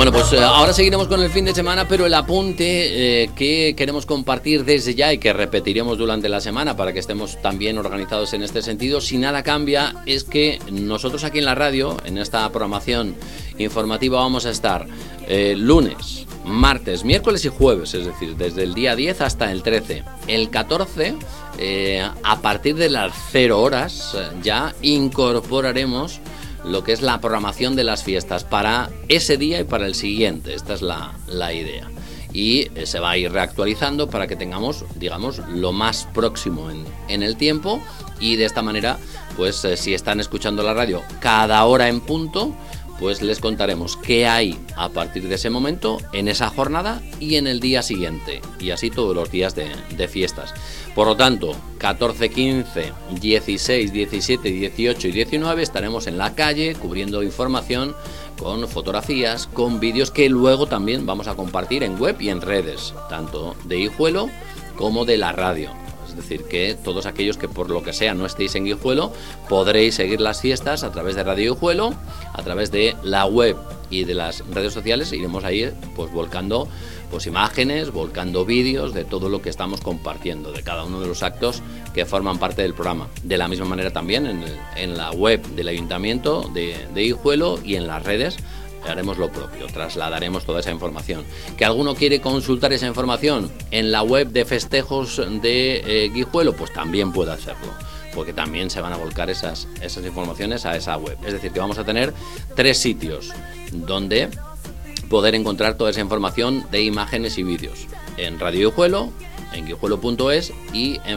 Bueno, pues ahora seguiremos con el fin de semana, pero el apunte que queremos compartir desde ya y que repetiremos durante la semana para que estemos también organizados en este sentido, si nada cambia, es que nosotros aquí en la radio, en esta programación informativa, vamos a estar lunes, martes, miércoles y jueves, es decir, desde el día 10 hasta el 13. El 14, a partir de las 0 horas, ya incorporaremos lo que es la programación de las fiestas para ese día y para el siguiente. Esta es la idea. Y se va a ir reactualizando para que tengamos, digamos, lo más próximo en el tiempo. Y de esta manera, pues si están escuchando la radio cada hora en punto, pues les contaremos qué hay a partir de ese momento en esa jornada y en el día siguiente. Y así todos los días de fiestas. Por lo tanto, 14, 15, 16, 17, 18 y 19 estaremos en la calle cubriendo información con fotografías, con vídeos que luego también vamos a compartir en web y en redes, tanto de Guijuelo como de la radio. Es decir, que todos aquellos que por lo que sea no estéis en Guijuelo podréis seguir las fiestas a través de Radio Guijuelo, a través de la web y de las redes sociales. Iremos ahí pues volcando pues imágenes, volcando vídeos de todo lo que estamos compartiendo, de cada uno de los actos que forman parte del programa. De la misma manera también en la web del Ayuntamiento de Guijuelo y en las redes haremos lo propio, trasladaremos toda esa información. ¿Que alguno quiere consultar esa información en la web de festejos de Guijuelo? Pues también puede hacerlo, porque también se van a volcar esas informaciones a esa web. Es decir, que vamos a tener 3 sitios donde poder encontrar toda esa información de imágenes y vídeos. En Radio Guijuelo, en guijuelo.es y en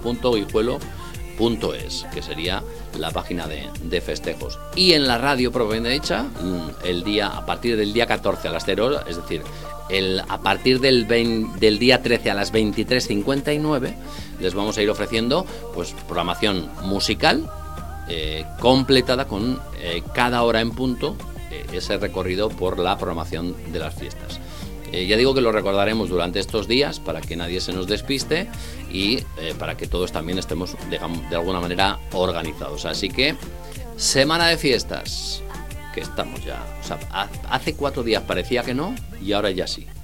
festejos.guijuelo.es, que sería la página de festejos. Y en la radio propiamente dicha, a partir del día 14 a las 0 horas, es decir, a partir del día 13 a las 23:59, les vamos a ir ofreciendo pues programación musical completada con cada hora en punto ese recorrido por la programación de las fiestas. Ya digo que lo recordaremos durante estos días para que nadie se nos despiste y para que todos también estemos, digamos, de alguna manera organizados. Así que, semana de fiestas, que estamos ya. O sea, hace 4 días parecía que no y ahora ya sí.